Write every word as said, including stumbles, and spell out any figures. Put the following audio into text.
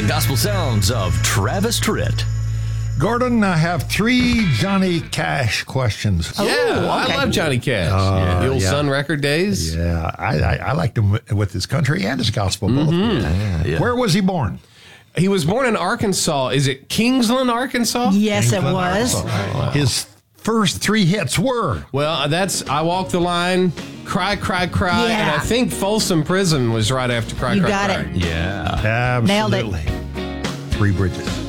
the gospel sounds of Travis Tritt. Gordon, I have three Johnny Cash questions. Yeah, okay. I love Johnny Cash. Uh, yeah. The old yeah. Sun Record days. Yeah, I, I, I liked him with his country and his gospel both. Mm-hmm. Yeah, yeah. Where was he born? He was born in Arkansas. Is it Kingsland, Arkansas? Yes, it England, was. Arkansas. His first three hits were. Well, that's I Walk the Line, Cry, Cry, Cry, Yeah. and I think Folsom Prison was right after Cry, You Cry, got Cry. it. Yeah. Absolutely. Nailed it. Three Bridges.